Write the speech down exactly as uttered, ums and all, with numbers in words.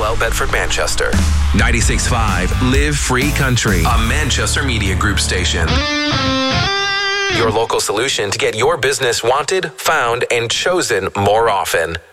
L Bedford, Manchester. ninety-six point five Live Free Country, A Manchester Media Group station. Your local solution to get your business wanted, found, and chosen more often.